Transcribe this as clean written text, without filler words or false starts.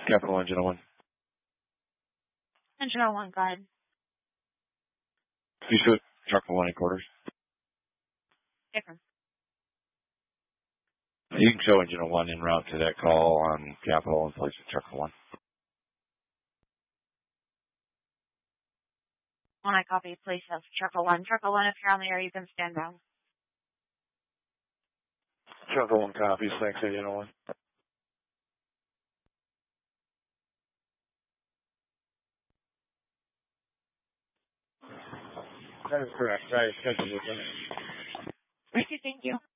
Capital One, Engine 1. Engine 1, go ahead. You should Truck 1 in quarters. Different. You can show Engine 1 en route to that call on Capital and place with Truck 1. When I copy, please have Truck 1. Truck 1, if you're on the air, you can stand down. Truck 1 copies. Thanks, Engine 1. That is correct. I scheduled it. Okay, thank you.